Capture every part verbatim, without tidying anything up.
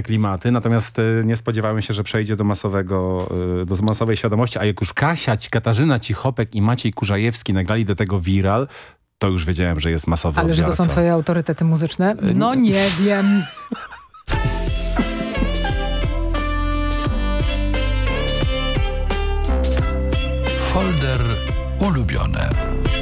klimaty, natomiast y, nie spodziewałem się, że przejdzie do masowego, y, do masowej świadomości, a jak już Kasia, Katarzyna Cichopek i Maciej Kurzajewski nagrali do tego viral, to już wiedziałem, że jest masowy Ale odbiorca. że to są twoje autorytety muzyczne? No nie wiem. Folder ulubione.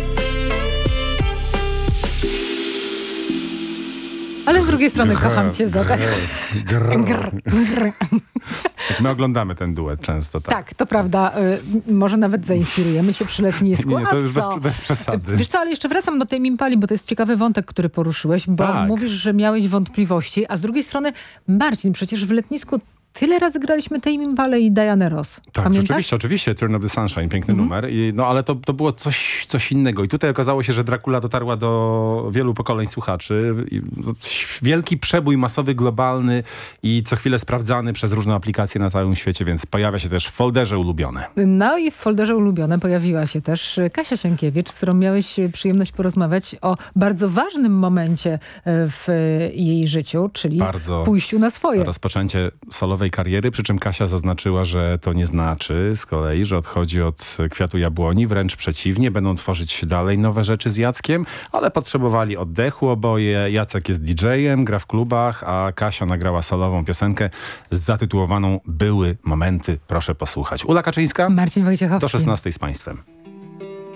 Ale z drugiej strony kocham cię za tak. Grr, grr. My oglądamy ten duet często, tak. Tak, to prawda. Y, może nawet zainspirujemy się przy letnisku. Nie, nie, to A już bez, co? bez przesady. Wiesz co, ale jeszcze wracam do tej Impali, bo to jest ciekawy wątek, który poruszyłeś, bo Tak. mówisz, że miałeś wątpliwości, a z drugiej strony Marcin, przecież w letnisku tyle razy graliśmy tej Impale i Dianę Ross. Tak, Pamiętasz? rzeczywiście, oczywiście. Turn of the Sunshine, piękny Mhm. numer. I, no ale to, to było coś, coś innego. I tutaj okazało się, że Dracula dotarła do wielu pokoleń słuchaczy. I, no, wielki przebój masowy, globalny i co chwilę sprawdzany przez różne aplikacje na całym świecie, więc pojawia się też w folderze ulubione. No i w folderze ulubione pojawiła się też Kasia Sienkiewicz, z którą miałeś przyjemność porozmawiać o bardzo ważnym momencie w jej życiu, czyli Bardzo pójściu na swoje. Rozpoczęcie solowej kariery, przy czym Kasia zaznaczyła, że to nie znaczy z kolei, że odchodzi od Kwiatu Jabłoni, wręcz przeciwnie, będą tworzyć dalej nowe rzeczy z Jackiem, ale potrzebowali oddechu oboje. Jacek jest didżejem, gra w klubach, a Kasia nagrała solową piosenkę zatytułowaną Były momenty. Proszę posłuchać. Ula Kaczyńska Marcin Wojciechowski. do szesnastej z Państwem.